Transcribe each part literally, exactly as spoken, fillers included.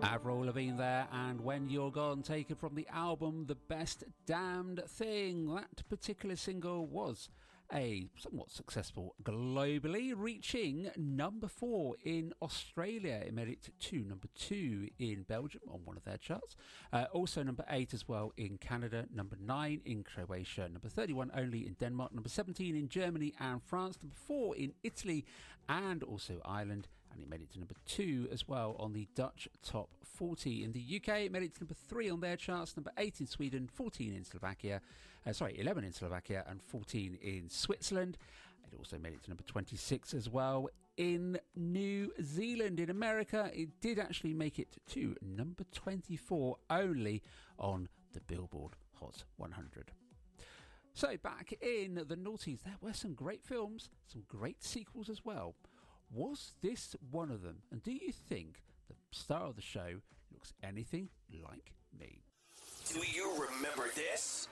Avril Lavigne there, and When You're Gone, taken from the album The Best Damned Thing. That particular single was a somewhat successful globally, reaching number four in Australia. It made it to number two in Belgium on one of their charts. Uh, also number eight as well in Canada, number nine in Croatia, number thirty-one only in Denmark, number seventeen in Germany and France, number four in Italy and also Ireland, and it made it to number two as well on the Dutch Top forty. In the U K, it made it to number three on their charts, number eight in Sweden, fourteen in Slovakia, uh, sorry, eleven in Slovakia and fourteen in Switzerland. It also made it to number twenty-six as well in New Zealand. In America, it did actually make it to number twenty-four only on the Billboard Hot one hundred. So back in the noughties, there were some great films, some great sequels as well. Was this one of them? And do you think the star of the show looks anything like me? Do you remember this?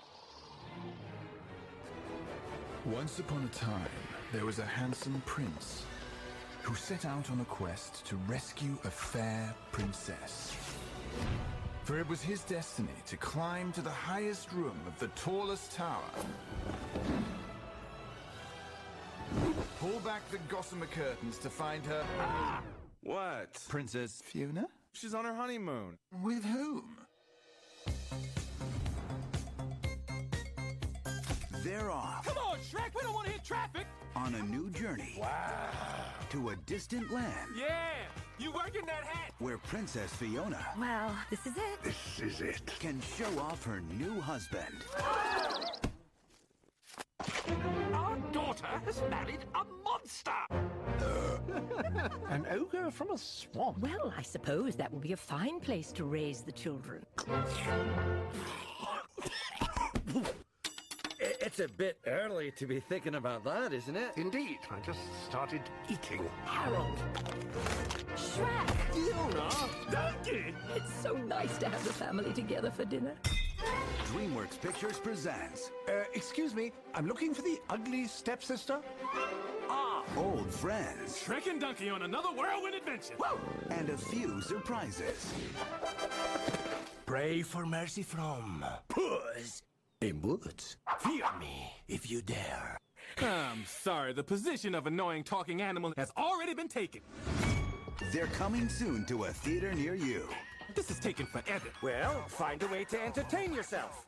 Once upon a time, there was a handsome prince who set out on a quest to rescue a fair princess. For it was his destiny to climb to the highest room of the tallest tower, pull back the gossamer curtains to find her... Ah! What? Princess Fiona? She's on her honeymoon. With whom? They're off. Come on, Shrek! We don't want to hit traffic! On a new journey. Wow. To a distant land. Yeah! You working that hat? Where Princess Fiona... Well, this is it. This is it. ...can show off her new husband. Our daughter has married a monster! An ogre from a swamp. Well, I suppose that will be a fine place to raise the children. It's a bit early to be thinking about that, isn't it? Indeed, I just started eating. Harold! Shrek! Fiona! Donkey! It's so nice to have the family together for dinner. DreamWorks Pictures presents... Uh, excuse me, I'm looking for the ugly stepsister. Ah! Old friends. Shrek and Donkey on another whirlwind adventure! Woo! And a few surprises. Pray for mercy from Puss in Boots. Fear me if you dare. I'm sorry, the position of annoying talking animal has already been taken. They're coming soon to a theater near you. This is taking forever. Well, find a way to entertain yourself.